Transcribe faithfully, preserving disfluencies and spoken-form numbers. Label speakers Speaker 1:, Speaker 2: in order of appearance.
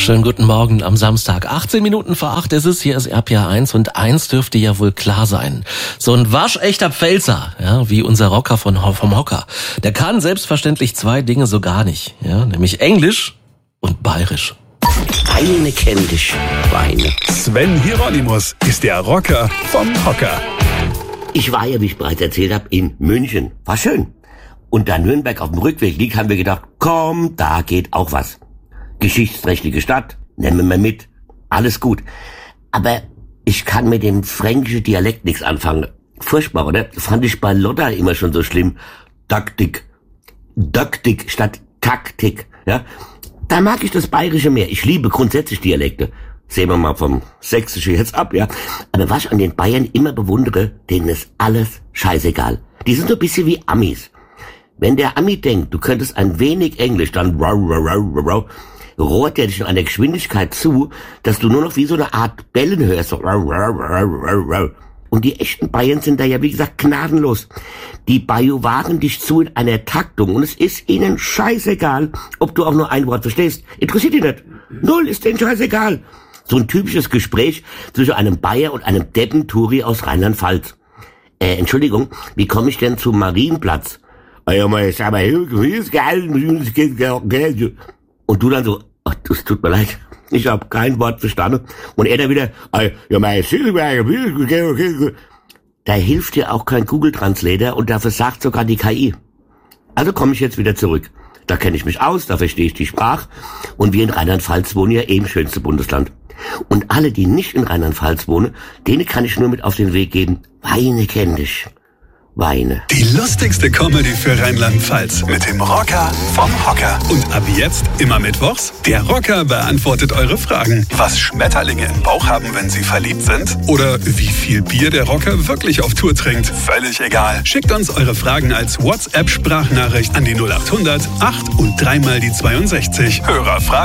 Speaker 1: Schönen guten Morgen am Samstag. achtzehn Minuten vor acht ist es, hier ist R P R eins und eins dürfte ja wohl klar sein. So ein waschechter Pfälzer, ja, wie unser Rocker von, vom Hocker, der kann selbstverständlich zwei Dinge so gar nicht, ja, nämlich Englisch und Bayerisch.
Speaker 2: Weine kenn dich, Weine.
Speaker 3: Sven Hieronymus ist der Rocker vom Hocker.
Speaker 2: Ich war ja, wie ich bereits erzählt habe, in München. War schön. Und da Nürnberg auf dem Rückweg liegt, haben wir gedacht, komm, da geht auch was. Geschichtsträchtige Stadt, nehmen wir mal mit, alles gut. Aber ich kann mit dem fränkischen Dialekt nichts anfangen. Furchtbar, oder? Fand ich bei Lotta immer schon so schlimm. Taktik. Taktik statt Taktik, ja? Da mag ich das Bayerische mehr. Ich liebe grundsätzlich Dialekte. Sehen wir mal vom Sächsischen jetzt ab, ja? Aber was ich an den Bayern immer bewundere, denen ist alles scheißegal. Die sind so ein bisschen wie Amis. Wenn der Ami denkt, du könntest ein wenig Englisch, dann rohrt er dich in einer Geschwindigkeit zu, dass du nur noch wie so eine Art Bellen hörst. Und die echten Bayern sind da ja, wie gesagt, gnadenlos. Die bajuwaren dich zu in einer Taktung und es ist ihnen scheißegal, ob du auch nur ein Wort verstehst. Interessiert die nicht. Null ist denen scheißegal. So ein typisches Gespräch zwischen einem Bayer und einem Deppen-Turi aus Rheinland-Pfalz. Äh, Entschuldigung, wie komme ich denn zum Marienplatz? Und du dann so, ach, das tut mir leid, ich habe kein Wort verstanden. Und er dann wieder, da hilft dir auch kein Google-Translator und da versagt sogar die K I. Also komme ich jetzt wieder zurück. Da kenne ich mich aus, da verstehe ich die Sprache. Und wir in Rheinland-Pfalz wohnen ja eben schönste Bundesland. Und alle, die nicht in Rheinland-Pfalz wohnen, denen kann ich nur mit auf den Weg geben, Weine kenn dich. Weine.
Speaker 3: Die lustigste Comedy für Rheinland-Pfalz mit dem Rocker vom Hocker. Und ab jetzt immer mittwochs, der Rocker beantwortet eure Fragen. Was Schmetterlinge im Bauch haben, wenn sie verliebt sind? Oder wie viel Bier der Rocker wirklich auf Tour trinkt? Völlig egal. Schickt uns eure Fragen als WhatsApp-Sprachnachricht an die null acht hundert acht und dreimal die zweiundsechzig. Hörerfragen.